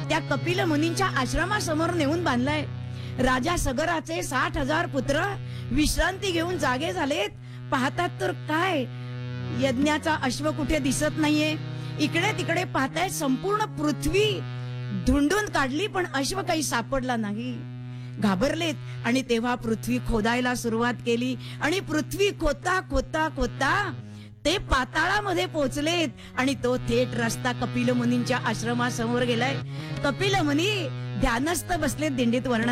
त्या कपिल मुनींच्या आश्रमासमोर नेऊन बांधलाय. राजा सगराचे 60,000 पुत्र विश्रांती घेऊन जागे झालेत. पाहतात तर काय, यज्ञाचा अश्व कुठे दिसत नाहीये. इकडे तिकडे पाहताय, संपूर्ण पृथ्वी धुंडून काढली पण अश्व काही सापडला नाही. घाबरलेत आणि तेव्हा पृथ्वी खोदायला सुरुवात केली आणि पृथ्वी खोदता खोदता खोदता ते पाताळामध्ये पोहोचलेत आणि तो थेट रस्ता कपिल मुनींच्या आश्रमासमोर गेलाय. कपिल मुनी ध्यानस्थ बसलेत, दिंडीत वर्णन